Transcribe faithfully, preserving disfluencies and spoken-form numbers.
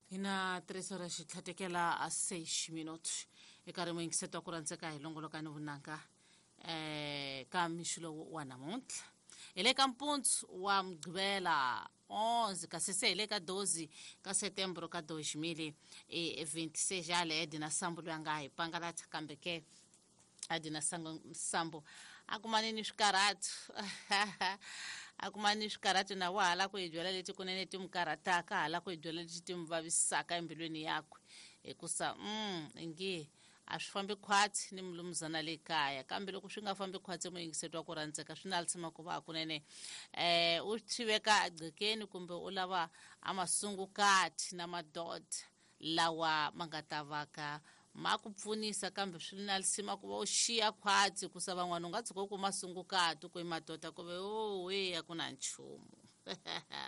Ina tres horas xitlhatekela a seis minutos eka ri moyingiseto ku randzeka hi longolokani vunanga eh ka mixulo wa namuntlha hi le ka mpundzu wa mugqivela onze kasi se hi le ka doze ka setembro ka dois mil e vinte-seis jale edina sambu loyi a nga hi pangalatsa kambe ke adina sambu a kumanini swikarhatu a kumani swikarhatu na wa hala ku hi byela leti kunene ti mi karhataka hala ku hi byela leti ti mi vavisaka embilwini yakwe hikusa mm ingi a swi fambi khwatsi ni mulumuzana le kaya kambe loko swi nga fambi khwatsi muyingiseto wa ku randzeka swi na litsima ku va kunene eh u thiveka agqekeni kumbe u lava amasungukati na madoda lawa ma nga ta vaka ma ku pfunisa kambe swi na litsima ku va u xiya khwatsi kusa van'wana u nga tshuka ku masungukati ku i madoda ku ve o we a ku na nchumu